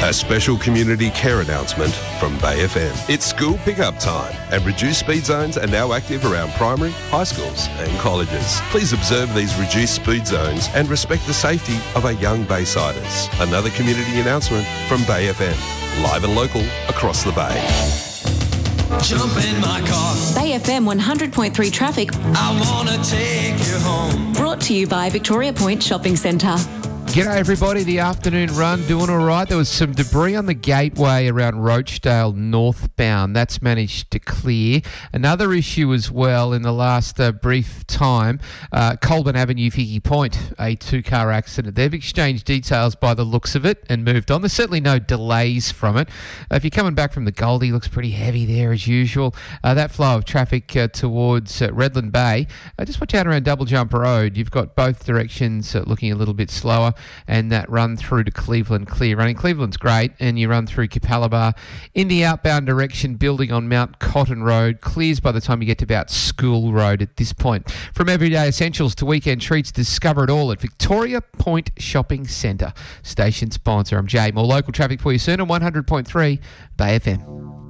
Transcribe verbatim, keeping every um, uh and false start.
A special community care announcement from Bay F M. It's school pickup time and reduced speed zones are now active around primary, high schools and colleges. Please observe these reduced speed zones and respect the safety of our young Baysiders. Another community announcement from Bay F M. Live and local across the Bay. Jump in my car. Bay F M one hundred point three traffic. I want to take you home. Brought to you by Victoria Point Shopping Centre. G'day everybody, the afternoon run doing all right. There was some debris on the gateway around Rochdale northbound. That's managed to clear. Another issue as well in the last uh, brief time, uh, Colburn Avenue, Vicky Point, a two-car accident. They've exchanged details by the looks of it and moved on. There's certainly no delays from it. Uh, if you're coming back from the Goldie, looks pretty heavy there as usual. Uh, that flow of traffic uh, towards uh, Redland Bay. Uh, just watch out around Double Jump Road. You've got both directions uh, looking a little bit slower. And that run through to Cleveland clear. Running Cleveland's great, and you run through Capalaba in the outbound direction, building on Mount Cotton Road. Clears by the time you get to about School Road at this point. From everyday essentials to weekend treats, discover it all at Victoria Point Shopping Centre. Station sponsor. I'm Jay. More local traffic for you soon on one hundred point three Bay F M.